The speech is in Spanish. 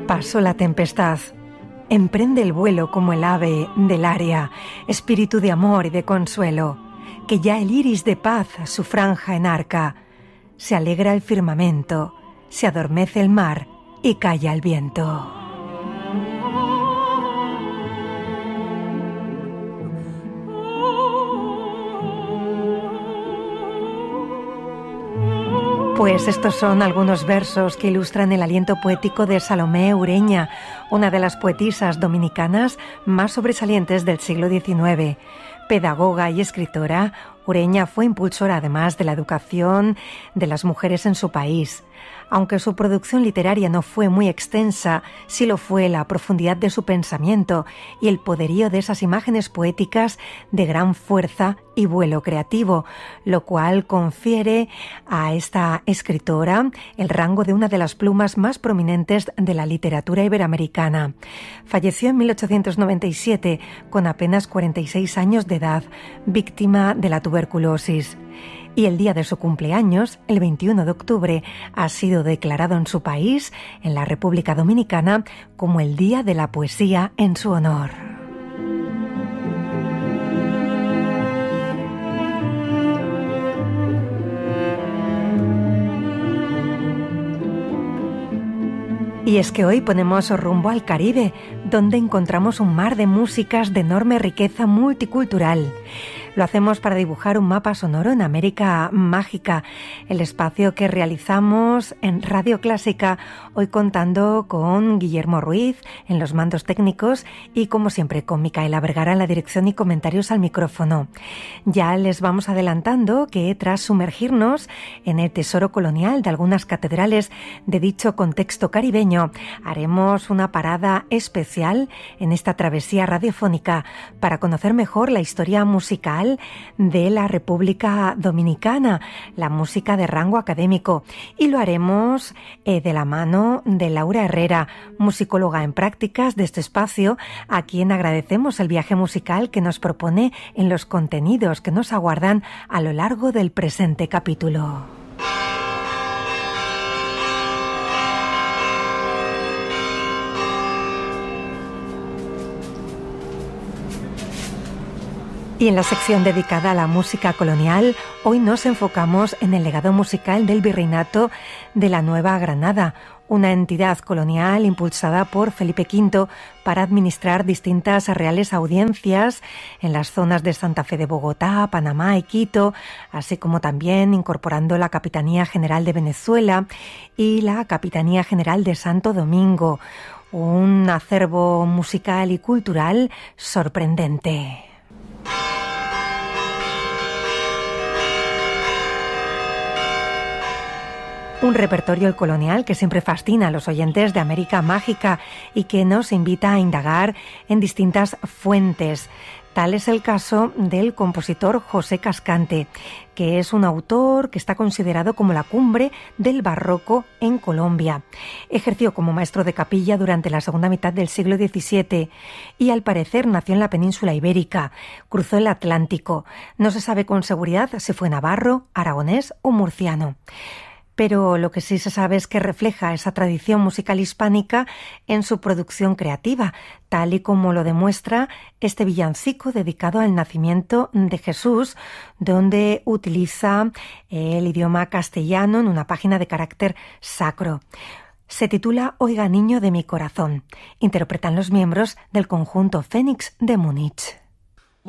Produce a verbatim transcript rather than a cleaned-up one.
Pasó la tempestad. Emprende el vuelo como el ave del área, espíritu de amor y de consuelo, que ya el iris de paz su franja enarca. Se alegra el firmamento, se adormece el mar y calla el viento. Pues estos son algunos versos que ilustran el aliento poético de Salomé Ureña, una de las poetisas dominicanas más sobresalientes del siglo diecinueve. Pedagoga y escritora, Ureña fue impulsora además de la educación de las mujeres en su país. Aunque su producción literaria no fue muy extensa, sí lo fue la profundidad de su pensamiento y el poderío de esas imágenes poéticas de gran fuerza y vuelo creativo, lo cual confiere a esta escritora el rango de una de las plumas más prominentes de la literatura iberoamericana. Falleció en mil ochocientos noventa y siete, con apenas cuarenta y seis años de edad, víctima de la tuberculosis. Y el día de su cumpleaños, el veintiuno de octubre, ha sido declarado en su país, en la República Dominicana, como el Día de la Poesía en su honor. Y es que hoy ponemos rumbo al Caribe, donde encontramos un mar de músicas de enorme riqueza multicultural. Lo hacemos para dibujar un mapa sonoro en América Mágica, el espacio que realizamos en Radio Clásica, hoy contando con Guillermo Ruiz en los mandos técnicos y, como siempre, con Micaela Vergara en la dirección y comentarios al micrófono. Ya les vamos adelantando que tras sumergirnos en el tesoro colonial de algunas catedrales de dicho contexto caribeño, haremos una parada especial en esta travesía radiofónica para conocer mejor la historia musical de la República Dominicana, la música de rango académico, y lo haremos eh, de la mano de Laura Herrera, musicóloga en prácticas de este espacio, a quien agradecemos el viaje musical que nos propone en los contenidos que nos aguardan a lo largo del presente capítulo. Y en la sección dedicada a la música colonial, hoy nos enfocamos en el legado musical del Virreinato de la Nueva Granada, una entidad colonial impulsada por Felipe quinto para administrar distintas reales audiencias en las zonas de Santa Fe de Bogotá, Panamá y Quito, así como también incorporando la Capitanía General de Venezuela y la Capitanía General de Santo Domingo, un acervo musical y cultural sorprendente. Un repertorio el colonial que siempre fascina a los oyentes de América Mágica y que nos invita a indagar en distintas fuentes. Tal es el caso del compositor José Cascante, que es un autor que está considerado como la cumbre del barroco en Colombia. Ejerció como maestro de capilla durante la segunda mitad del siglo diecisiete y al parecer nació en la península ibérica, cruzó el Atlántico. No se sabe con seguridad si fue navarro, aragonés o murciano. Pero lo que sí se sabe es que refleja esa tradición musical hispánica en su producción creativa, tal y como lo demuestra este villancico dedicado al nacimiento de Jesús, donde utiliza el idioma castellano en una página de carácter sacro. Se titula Oiga niño de mi corazón. Interpretan los miembros del conjunto Fénix de Múnich.